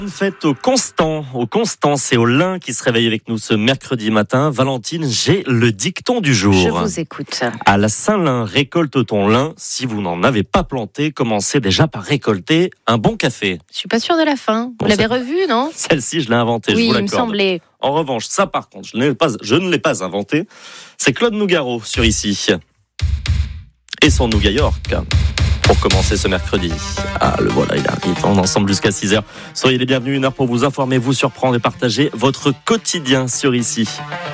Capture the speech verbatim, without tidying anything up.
Bonne fête au Constant, au Constance et au Lin qui se réveillent avec nous ce mercredi matin. Valentine, j'ai le dicton du jour. Je vous écoute. À la Saint-Lin, récolte ton lin. Si vous n'en avez pas planté, commencez déjà par récolter un bon café. Je suis pas sûre de la fin. Vous Bon, l'avez ça- revu, non? Celle-ci, je l'ai inventée, Oui, je vous il me l'accorde. semblait. En revanche, ça par contre, je, n'ai pas, je ne l'ai pas inventé. C'est Claude Nougaro sur Ici. Et son Nougat York. Pour commencer ce mercredi. Ah, le voilà, il arrive. On est ensemble jusqu'à six heures. Soyez les bienvenus, une heure pour vous informer, vous surprendre et partager votre quotidien sur Ici.